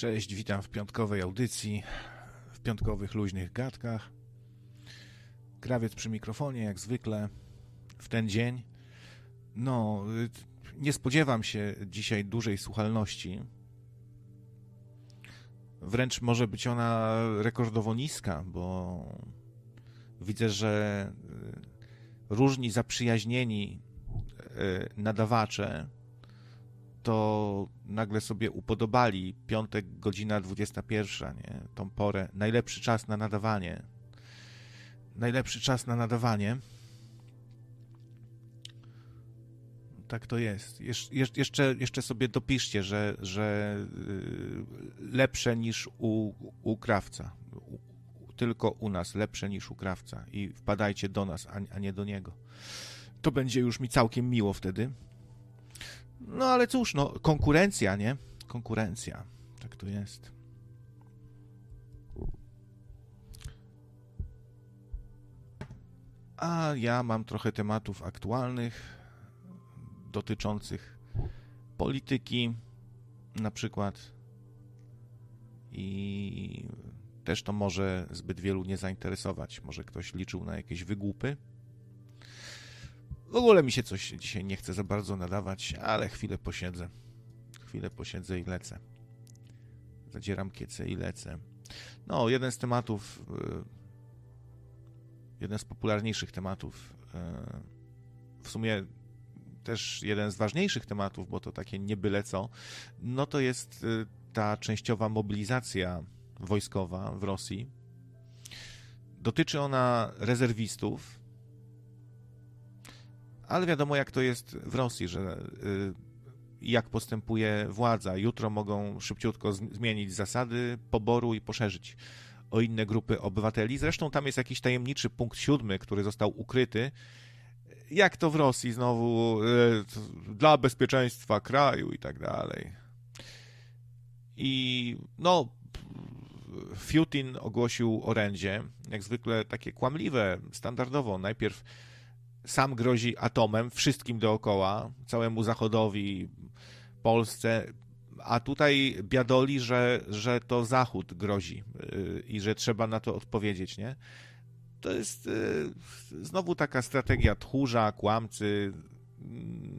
Cześć, witam w piątkowej audycji, w piątkowych luźnych gadkach. Krawiec przy mikrofonie, jak zwykle, w ten dzień. No, nie spodziewam się dzisiaj dużej słuchalności. Wręcz może być ona rekordowo niska, bo widzę, że różni zaprzyjaźnieni nadawacze to nagle sobie upodobali piątek, godzina 21, nie? Tą porę. Najlepszy czas na nadawanie. Najlepszy czas na nadawanie. Tak to jest. Jeszcze sobie dopiszcie, że lepsze niż u krawca. Tylko u nas lepsze niż u krawca. I wpadajcie do nas, a nie do niego. To będzie już mi całkiem miło wtedy. No ale cóż, no konkurencja, nie? Konkurencja. Tak to jest. A ja mam trochę tematów aktualnych dotyczących polityki na przykład i też to może zbyt wielu nie zainteresować. Może ktoś liczył na jakieś wygłupy. W ogóle mi się coś dzisiaj nie chce za bardzo nadawać, ale chwilę posiedzę i lecę. Zadzieram kiecę i lecę. No, jeden z popularniejszych tematów, w sumie też jeden z ważniejszych tematów, bo to takie nie byle co, no to jest ta częściowa mobilizacja wojskowa w Rosji. Dotyczy ona rezerwistów, ale wiadomo, jak to jest w Rosji, że jak postępuje władza. Jutro mogą szybciutko zmienić zasady poboru i poszerzyć o inne grupy obywateli. Zresztą tam jest jakiś tajemniczy punkt 7, który został ukryty. Jak to w Rosji znowu dla bezpieczeństwa kraju i tak dalej. I no, Putin ogłosił orędzie, jak zwykle takie kłamliwe, standardowo. Najpierw sam grozi atomem wszystkim dookoła, całemu Zachodowi, Polsce, a tutaj biadoli, że to Zachód grozi i że trzeba na to odpowiedzieć, nie? To jest znowu taka strategia tchórza, kłamcy.